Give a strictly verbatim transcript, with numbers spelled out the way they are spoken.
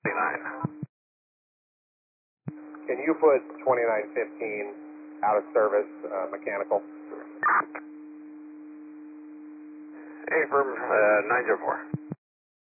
twenty-nine. Can you put twenty-nine fifteen out of service, uh, mechanical? Affirm, uh, nine zero four.